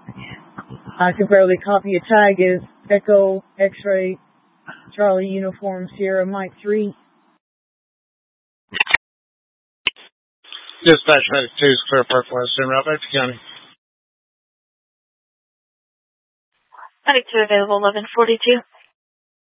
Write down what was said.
I can barely copy a tag as Echo X-Ray Charlie Uniform Sierra Mike 3. Dispatch Medic 2 is clear Park West en route back to County. Medic 2 available 1142.